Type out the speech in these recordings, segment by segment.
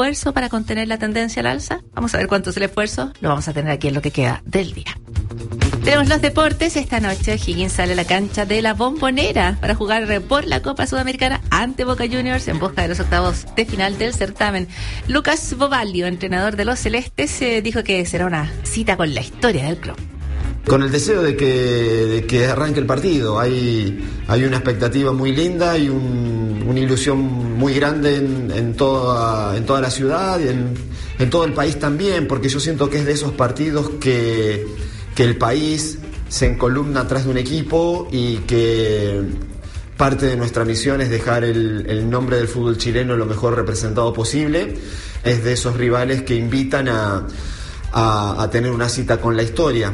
esfuerzo para contener la tendencia al alza. Vamos a ver cuánto es el esfuerzo. Lo vamos a tener aquí en lo que queda del día. Tenemos los deportes. Esta noche Higgins sale a la cancha de la Bombonera para jugar por la Copa Sudamericana ante Boca Juniors en busca de los octavos de final del certamen. Lucas Bovalio, entrenador de los Celestes, dijo que será una cita con la historia del club. Con el deseo de que arranque el partido. Hay una expectativa muy linda y una ilusión muy grande en toda la ciudad y en todo el país también, porque yo siento que es de esos partidos que el país se encolumna atrás de un equipo y que parte de nuestra misión es dejar el nombre del fútbol chileno lo mejor representado posible. Es de esos rivales que invitan a tener una cita con la historia.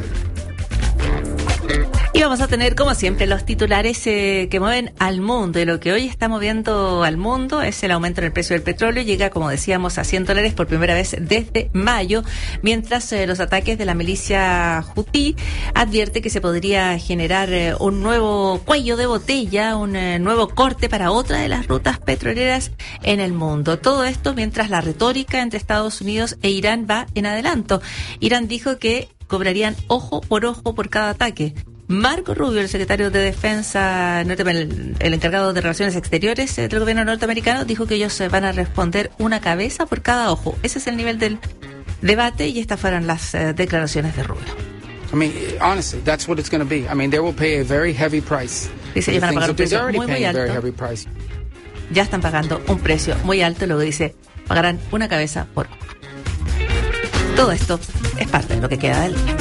Y vamos a tener, como siempre, los titulares que mueven al mundo. Y lo que hoy está moviendo al mundo es el aumento en el precio del petróleo. Llega, como decíamos, a $100 por primera vez desde mayo, mientras los ataques de la milicia Houthi advierte que se podría generar un nuevo cuello de botella, un nuevo corte para otra de las rutas petroleras en el mundo. Todo esto mientras la retórica entre Estados Unidos e Irán va en adelanto. Irán dijo que cobrarían ojo por cada ataque. Marco Rubio, el secretario de Defensa, el encargado de Relaciones Exteriores del gobierno norteamericano, dijo que ellos van a responder una cabeza por cada ojo. Ese es el nivel del debate y estas fueron las declaraciones de Rubio. I mean, honestly, that's what it's going to be. I mean, they will pay a very heavy price. Dice, ellos van a pagar un precio muy alto. Ya están pagando un precio muy alto, luego dice, pagarán una cabeza por ojo. Todo esto es parte de lo que queda del día.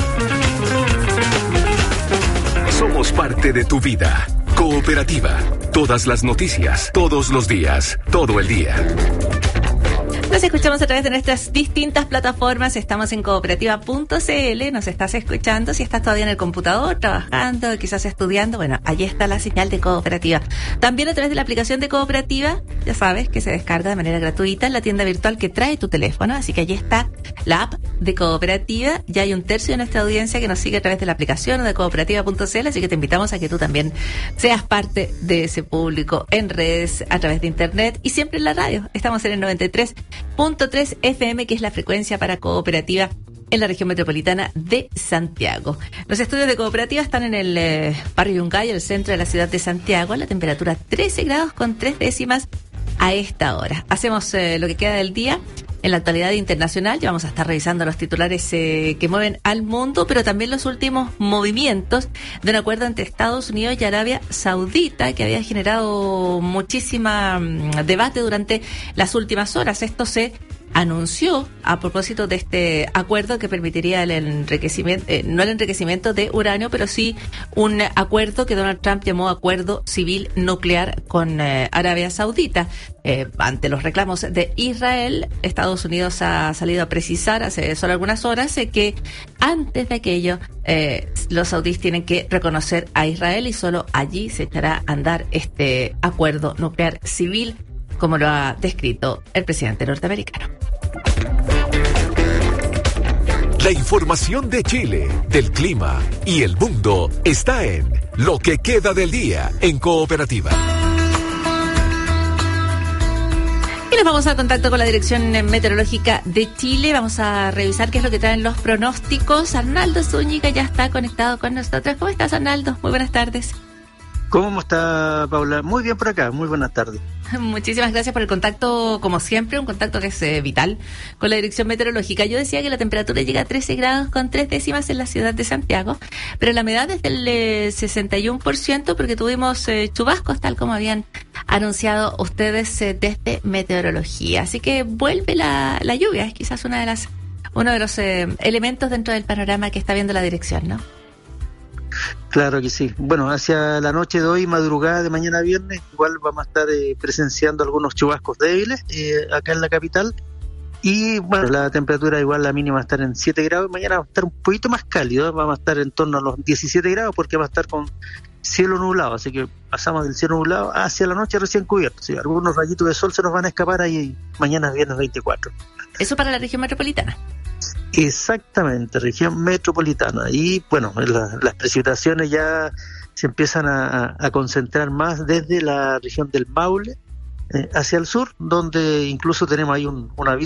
Somos parte de tu vida. Cooperativa. Todas las noticias, todos los días, todo el día. Nos escuchamos a través de nuestras distintas plataformas. Estamos en cooperativa.cl. Nos estás escuchando. Si estás todavía en el computador, trabajando, quizás estudiando, bueno, allí está la señal de Cooperativa. También a través de la aplicación de Cooperativa, ya sabes que se descarga de manera gratuita en la tienda virtual que trae tu teléfono. Así que allí está la app de Cooperativa. Ya hay un tercio de nuestra audiencia que nos sigue a través de la aplicación o de cooperativa.cl. Así que te invitamos a que tú también seas parte de ese público en redes, a través de internet y siempre en la radio. Estamos en el 93.3 FM, que es la frecuencia para Cooperativa en la región metropolitana de Santiago. Los estudios de Cooperativa están en el barrio Yungay, el centro de la ciudad de Santiago. La temperatura 13 grados con 3 décimas a esta hora. Hacemos lo que queda del día. En la actualidad internacional ya vamos a estar revisando los titulares que mueven al mundo, pero también los últimos movimientos de un acuerdo entre Estados Unidos y Arabia Saudita que había generado muchísima debate durante las últimas horas. Esto se anunció a propósito de este acuerdo que permitiría el enriquecimiento, no el enriquecimiento de uranio, pero sí un acuerdo que Donald Trump llamó acuerdo civil nuclear con Arabia Saudita. Ante los reclamos de Israel, Estados Unidos ha salido a precisar hace solo algunas horas que antes de aquello los saudíes tienen que reconocer a Israel y solo allí se echará a andar este acuerdo nuclear civil, como lo ha descrito el presidente norteamericano. La información de Chile, del clima y el mundo está en Lo que queda del día en Cooperativa. Y nos vamos al contacto con la Dirección Meteorológica de Chile. Vamos a revisar qué es lo que traen los pronósticos. Arnaldo Zúñiga ya está conectado con nosotros. ¿Cómo estás, Arnaldo? Muy buenas tardes. ¿Cómo está, Paula? Muy bien por acá, muy buenas tardes. Muchísimas gracias por el contacto, como siempre, un contacto que es vital con la Dirección Meteorológica. Yo decía que la temperatura llega a 13 grados con 3 décimas en la ciudad de Santiago, pero la humedad es del 61% porque tuvimos chubascos, tal como habían anunciado ustedes desde Meteorología. Así que vuelve la lluvia, es quizás uno de los elementos dentro del panorama que está viendo la dirección, ¿no? Claro que sí. Bueno, hacia la noche de hoy, madrugada de mañana viernes, igual vamos a estar presenciando algunos chubascos débiles acá en la capital. Y bueno, la temperatura igual, la mínima va a estar en 7 grados. Mañana va a estar un poquito más cálido, vamos a estar en torno a los 17 grados porque va a estar con cielo nublado. Así que pasamos del cielo nublado hacia la noche recién cubierto. Sí, algunos rayitos de sol se nos van a escapar ahí mañana viernes 24. ¿Eso para la región metropolitana? Exactamente, región metropolitana. Y bueno, las precipitaciones ya se empiezan a concentrar más desde la región del Maule hacia el sur, donde incluso tenemos ahí un aviso